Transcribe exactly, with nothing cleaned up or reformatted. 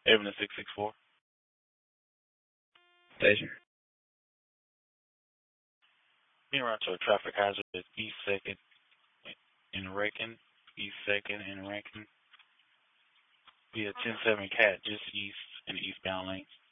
Evan six six four. Station. Being around to a traffic hazard is East Second in Rankin. East Second in Rankin. Be a ten seven cat just east in the eastbound lanes.